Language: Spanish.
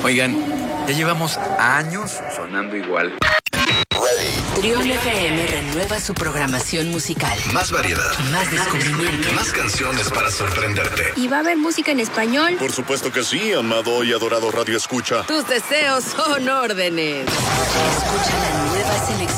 Oigan, ya llevamos años sonando igual. Trión FM renueva su programación musical. Más variedad. Más descubrimiento. Más canciones para sorprenderte. ¿Y va a haber música en español? Por supuesto que sí, amado y adorado Radio Escucha. Tus deseos son órdenes. Escucha la nueva selección.